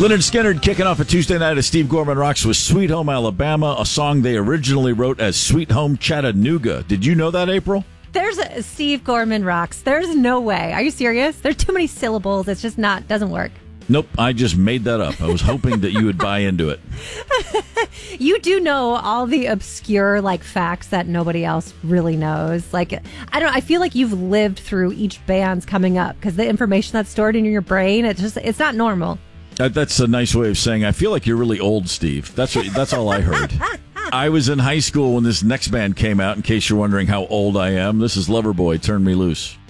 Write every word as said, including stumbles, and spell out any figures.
Lynyrd Skynyrd kicking off a Tuesday night at Steve Gorman Rocks with Sweet Home Alabama, a song they originally wrote as Sweet Home Chattanooga. Did you know that, April? There's a Steve Gorman Rocks. There's no way. Are you serious? There's too many syllables. It's just not, doesn't work. Nope, I just made that up. I was hoping that you would buy into it. You do know all the obscure, like, facts that nobody else really knows. Like, I don't know, I feel like you've lived through each band's coming up because the information that's stored in your brain, it's just, it's not normal. Uh, that's a nice way of saying I feel like you're really old, Steve. That's what, that's all I heard. I was in high school when this next band came out, in case you're wondering how old I am. This is Loverboy, Turn Me Loose.